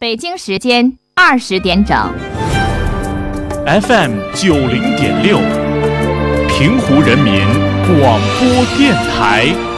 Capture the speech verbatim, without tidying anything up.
北京时间二十点整。 F M 九零点六，平湖人民广播电台。